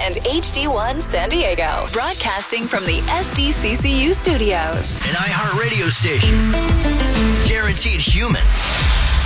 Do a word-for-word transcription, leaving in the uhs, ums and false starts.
and H D one San Diego. Broadcasting from the S D C C U studios. An iHeartRadio station. Guaranteed human.